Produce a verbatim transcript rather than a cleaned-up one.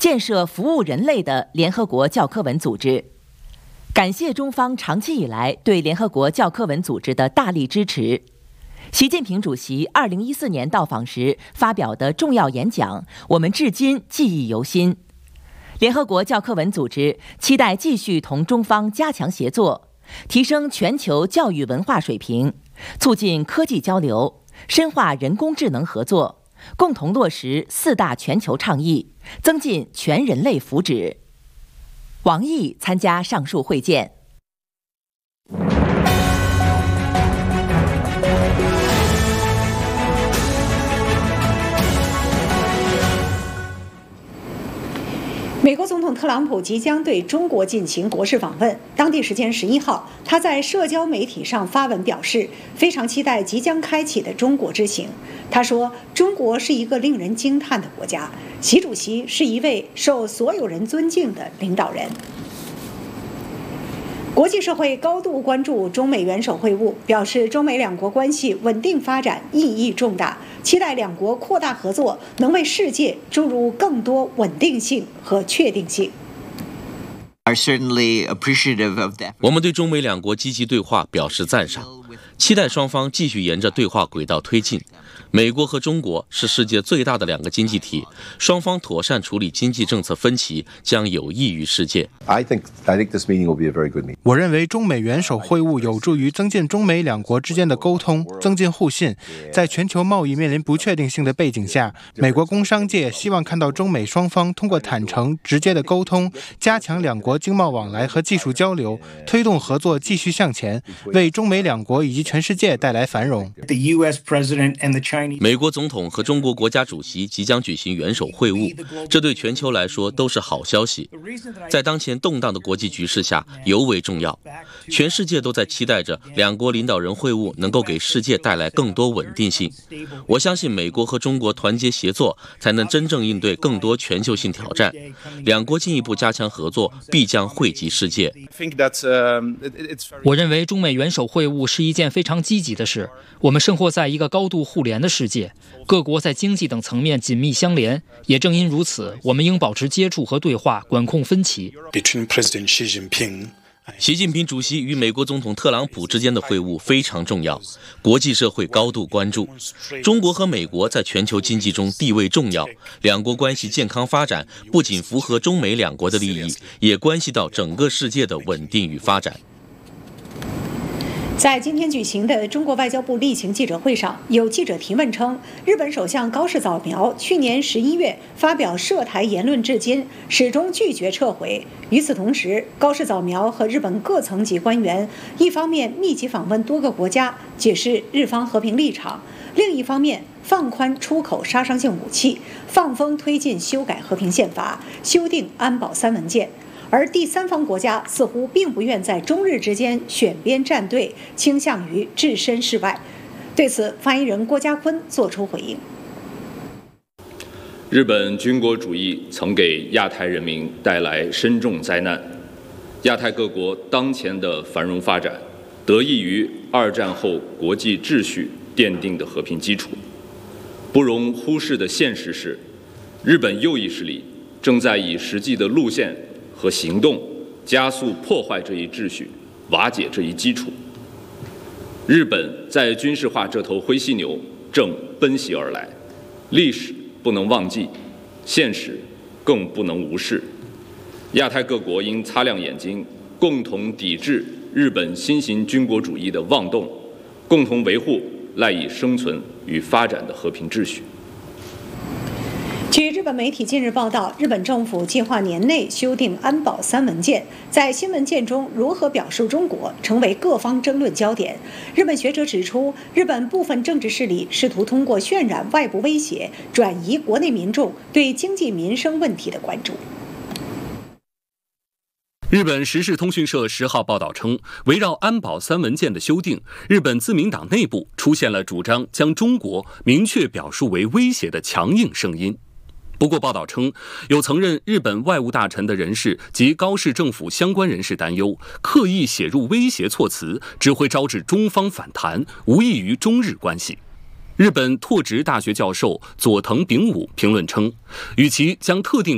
建设服务人类的联合国教科文组织。感谢中方长期以来对联合国教科文组织的大力支持。习近平主席二零一四年到访时发表的重要演讲，我们至今记忆犹新。联合国教科文组织期待继续同中方加强协作，提升全球教育文化水平，促进科技交流，深化人工智能合作，共同落实四大全球倡议，增进全人类福祉。王毅参加上述会见。 美国总统特朗普即将对中国进行国事访问。当地时间十一号，他在社交媒体上发文表示，非常期待即将开启的中国之行。他说，中国是一个令人惊叹的国家，习主席是一位受所有人尊敬的领导人。国际社会高度关注中美元首会晤，表示中美两国关系稳定发展意义重大，期待两国扩大合作，能为世界注入更多稳定性和确定性。 我们对中美两国积极对话表示赞赏，期待双方继续沿着对话轨道推进。美国和中国是世界最大的两个经济体，双方妥善处理经济政策分歧将有益于世界。 我认为中美元首会晤有助于增进中美两国之间的沟通，增进互信。在全球贸易面临不确定性的背景下，美国工商界希望看到中美双方通过坦诚、直接的沟通，加强两国经贸往来和技术交流，推动合作继续向前，为中美两国以及全世界带来繁荣。 美国总统和中国国家主席即将举行元首会晤，这对全球来说都是好消息。在当前动荡的国际局势下尤为重要，全世界都在期待着两国领导人会晤能够给世界带来更多稳定性。我相信美国和中国团结协作，才能真正应对更多全球性挑战。两国进一步加强合作，必将惠及世界。 我认为中美元首会晤是一件非常积极的事。我们生活在一个高度互联的世界，各国在经济等层面紧密相连，也正因如此，我们应保持接触和对话，管控分歧。 习近平主席与美国总统特朗普之间的会晤非常重要，国际社会高度关注。中国和美国在全球经济中地位重要，两国关系健康发展不仅符合中美两国的利益，也关系到整个世界的稳定与发展。 在今天举行的中国外交部例行记者会上，有记者提问称，日本首相高市早苗去年十一月发表涉台言论至今，始终拒绝撤回。与此同时，高市早苗和日本各层级官员一方面密集访问多个国家，解释日方和平立场，另一方面放宽出口杀伤性武器，放风推进修改和平宪法，修订安保三文件。而第三方国家似乎并不愿在中日之间选边站队，倾向于置身事外。对此，发言人郭家坤作出回应。 日本军国主义曾给亚太人民带来深重灾难，亚太各国当前的繁荣发展得益于二战后国际秩序奠定的和平基础。不容忽视的现实是，日本右翼势力正在以实际的路线和行动加速破坏这一秩序，瓦解这一基础。日本在军事化这头灰犀牛正奔袭而来，历史不能忘记，现实更不能无视。亚太各国应擦亮眼睛，共同抵制日本新型军国主义的妄动，共同维护赖以生存与发展的和平秩序。 据日本媒体近日报道，日本政府计划年内修订安保三文件，在新文件中如何表述中国成为各方争论焦点。日本学者指出，日本部分政治势力试图通过渲染外部威胁，转移国内民众对经济民生问题的关注。 日本时事通讯社十号报道称，围绕安保三文件的修订，日本自民党内部出现了主张将中国明确表述为威胁的强硬声音。不过，报道称，有曾任日本外务大臣的人士及高市政府相关人士担忧，刻意写入威胁措辞，只会招致中方反弹，无益于中日关系。日本拓殖大学教授佐藤炳武评论称，与其将特定